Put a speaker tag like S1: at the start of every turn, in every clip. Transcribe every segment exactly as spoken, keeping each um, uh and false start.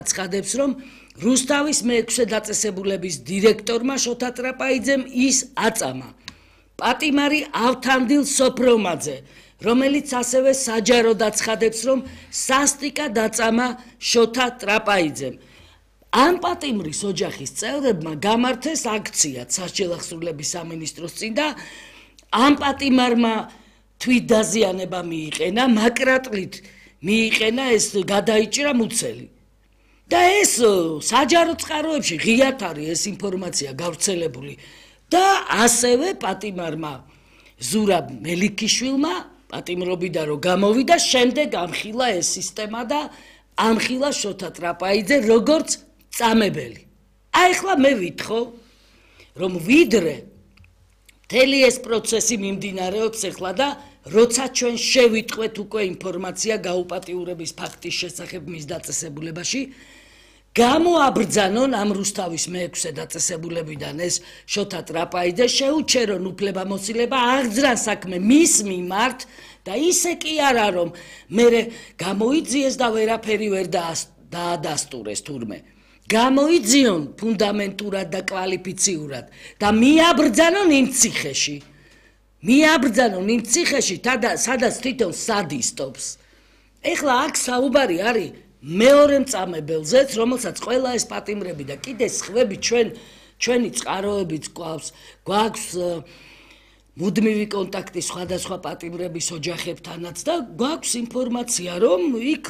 S1: ცხადებს, რომ რუსთავის მეექვსე დაწესებულების დირექტორმა შოთა ტრაპაიძემ ის აწამა პატიმარი ავთანდილ სოფრომაძე, რომელიც ასევე საჯაროდ აცხადებს, რომ სასტიკად დაწამა შოთა ტრაპაიძემ. ამ პატიმრის ოჯახის წევრებმა გამართეს აქცია სასჯელ აღსრულების სამინისტროს წინ და ამ პატიმარმა თვით დაზიანება მიიყენა, მაკრატლით მიიყენა, ეს გადაიჭრა მუცელი. და ეს საჯარო წყაროებში ღიად არის ეს ინფორმაცია გავრცელებული და ასევე პატიმარმა ზურაბ მელიქიშვილმა პატიმრობიდან რომ გამოვიდა, შემდეგ ამხილა ეს სისტემა და ამხილა შოთა ტრაპაიძე როგორც წამებელი. აი ახლა მე ვითხოვ, რომ ვიდრე მთელი ეს პროცესი მიმდინარეობს ახლა და როცა ჩვენ შევიტყვეთ უკვე ინფორმაცია გაუპატიურების ფაქტის შესახებ მის დაწესებულებაში, გამოაბრძანონ ამ რუსთავის მეექვსე დაწესებულებიდან ეს შოთა ტრაპაიძე, შეუჩერონ უფლებამოსილება, აღძრან საქმე მის მიმართ და ისე კი არა რომ მერე გამოიძიეს და ვერაფერი ვერ დაადასტურეს თურმე. გამოიძიონ ფუნდამენტურად და კვალიფიციურად და მიაბრძანონ იმ ციხეში. მიაბრძანონ იმ ციხეში, სადაც თვითონ სადისტობს. ეხლა აქ საუბარი არის მეორე მწამებელზეც, რომელსაც ყველა ეს პატიმრები და კიდე სხვები ჩვენ ჩვენი წყაროებიც გვაქვს, გვაქვს მუდმივი კონტაქტი სხვადასხვა პატიმრების ოჯახებთანაც და გვაქვს ინფორმაცია, რომ იქ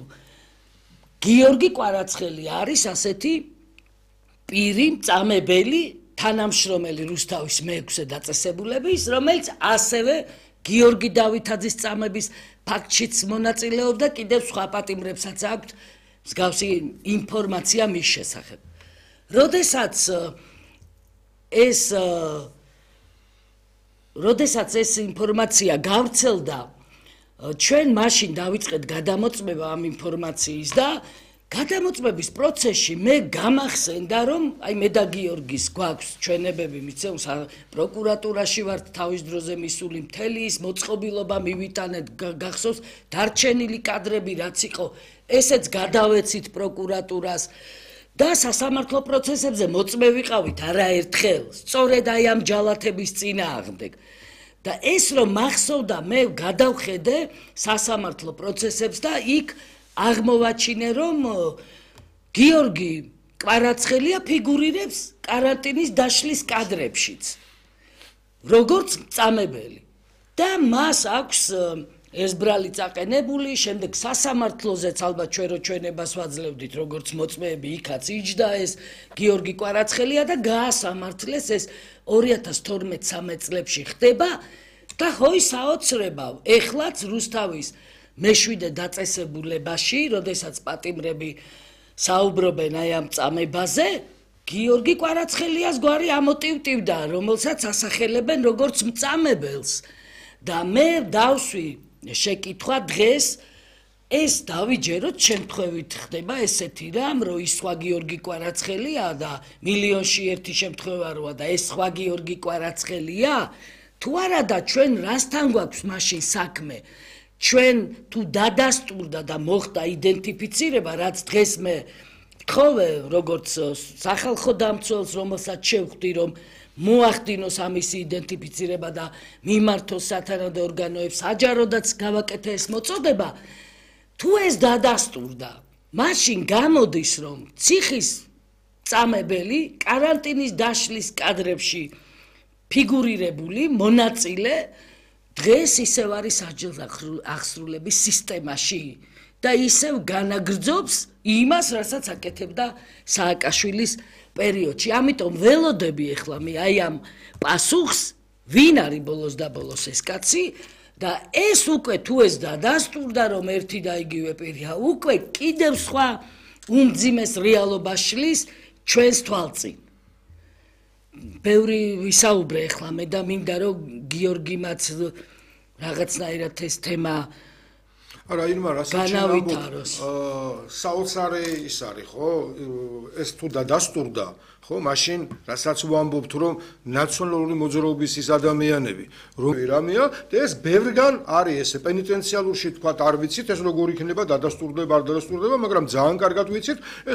S1: გიორგი კვარაცხელი არის ასეთი პირი, მწამებელი, თანამშრომელი რუსთავის მეექვსე დაწესებულების, რომელიც ასევე გიორგი დავითაძის წამების ფაქტშიც მონაწილეობდა, კიდევ სხვა პატიმრებსაც აქვთ მსგავსი ინფორმაცია მის შესახებ. როდესაც ეს როდესაც ეს ინფორმაცია გავრცელდა, ჩვენ მაშინ დავიწყეთ გადამოწმება ამ ინფორმაციის და გადამოწმების პროცესში მე გამახსენდა, რომ აი მე და გიორგის გვაქვს ჩვენებები, მიცემ პროკურატურაში ვართ თავის დროზე მისული, მთელი ის მოწყობილობა მივიტანეთ, გახსოვს დარჩენილი კადრები რაც იყო, ესეც გადავეცით პროკურატურას და სასამართლო პროცესებზე მოწმე ვიყავით არაერთხელ, სწორედ აი ამ ჯალათების წინააღმდეგ. და ეს რომ მახსოვდა, მე გადავხედე სასამართლო პროცესებს და იქ აღმოვაჩინე, რომ გიორგი კვარაცხელია ფიგურირებს კარანტინის დაშლის კადრებშიც, როგორც მწამებელი. და მას აქვს ეს ბრალი წაყენებული, შემდეგ სასამართლოზეც ალბათ ჩვენ რო ჩვენებას ვაძლევდით, როგორც მოწმეები, იქაც იჯდა ეს გიორგი კვარაცხელია და გაასამართლეს ეს ორი ათას თორმეტ მესამე წლებში ხდება და ჰოი საოცრებავ, ეხლაც რუსთავის მეშვიდე დაწესებულებაში, როდესაც პატიმრები საუბრობენ აი ამ წამებაზე, გიორგი კვარაცხელიას გვარი ამოტივტივდა, რომელსაც ასახელებენ როგორც მწამებელს. და მე დავსვი შეკითხვა დღეს, ეს დავიჯეროთ, შემთხვევით ხდება ესეთი რამ, რომ ის სხვა გიორგი კვარაცხელია და მილიონში ერთი შემთხვევა როა და ეს სხვა გიორგი კვარაცხელია, თუ არა და ჩვენ რასთან გვაქვს მაშინ საქმე? ჩვენ თუ დადასტურდა და მოხდა იდენტიფიცირება, რაც დღეს მე ვთხოვე, როგორც სახალხო დამცველს, რომელსაც შევხვდი, რომ მოახდინოს ამისი იდენტიფიცირება და მიმართოს სათანადო ორგანოებს, საჯაროდაც გავაკეთე ეს მოწოდება, თუ ეს დადასტურდა, მაშინ გამოდის, რომ ციხის წამებელი კარანტინის დაშლის კადრებში ფიგურირებული მონაწილე დღეს ისევ არის სასჯელ აღსრულების სისტემაში და ისევ განაგრძობს იმას, რასაც აკეთებდა სააკაშვილის პერიოდში. ამიტომ ველოდები ახლა მე აი ამ პასუხს, ვინ არის ბოლოს და ბოლოს ეს კაცი და ეს უკვე თუ ეს დადასტურდა, რომ ერთი და იგივე პირია, უკვე კიდევ სხვა უმძიმეს რეალობას შლის ჩვენს თვალწინ. ბევრი ვისაუბრე ახლა მე და მინდა რომ გიორგიმაც რაღაცნაირად ეს თემა
S2: არა, ირმა, რასაც
S1: განავითაროს.
S2: საოცარი ის არის, ხო? ეს თუ დადასტურდა, ხო, მაშინ რასაც ვამბობთ, რომ ნაციონალური მოძრაობის ის ადამიანები, რომ რამეა და ეს ბევრგან არის ესე პენიტენციალურში თქვა, არ ვიცით, ეს როგორ იქნება დადასტურდება, არ დადასტურდება, მაგრამ ძალიან კარგად ვიცით,